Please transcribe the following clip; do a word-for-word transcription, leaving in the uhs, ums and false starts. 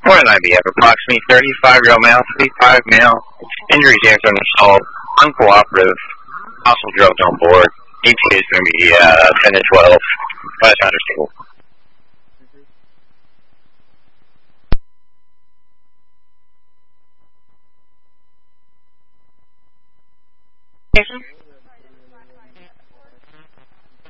Morning, I B F. Approximately thirty-five-year-old male, fifty-five male. Injuries after an assault. Uncooperative. Also drugs on board. E T A is going to be uh, ten to twelve. Last understandable. Station?